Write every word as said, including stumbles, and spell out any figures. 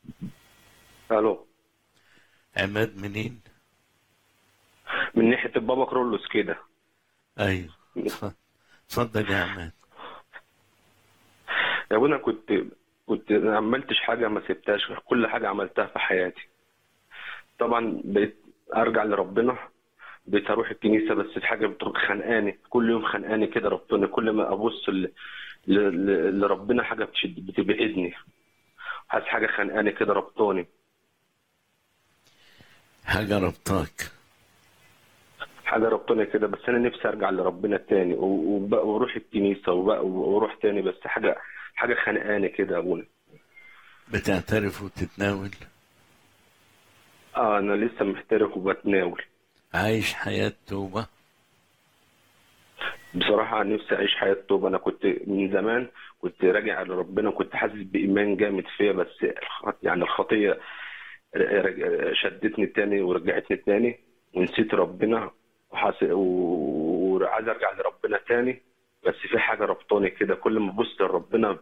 الو. عماد منين؟ من ناحيه البابا كرولوس كده. ايوه. اتفضل. اتفضل يا عماد. يا ابونا كنت كنت ما عملتش حاجه ما سبتهاش، كل حاجه عملتها في حياتي. طبعا بقيت ارجع لربنا، بقيت اروح الكنيسه، بس الحاجه بتبقى خانقاني كل يوم، خانقاني كده ربنا، كل ما ابص ل... ل... ل... لربنا حاجه بتشد بتبعدني، حاسس حاجه خانقاني كده ربطاني. حاجة ربطاك؟ حاجه ربطاني كده، بس انا نفسي ارجع لربنا تاني و... وبقى واروح الكنيسه وبقى واروح تاني، بس حاجه حاجه خانقاني كده يا ابونا. بتعترف وتتناول؟ اه انا لسه محترف وبتناول. عايش حياة توبة؟ بصراحة نفسي أعيش حياة توبة. أنا كنت من زمان كنت راجع لربنا، كنت حاسس بإيمان جامد فيا، بس الخ- يعني الخطية ر- ر- شدتني تاني ورجعتني تاني، ونسيت ربنا، وحاس- و- وعايز أرجع لربنا تاني، بس في حاجة ربطاني كده، كل ما أبص لربنا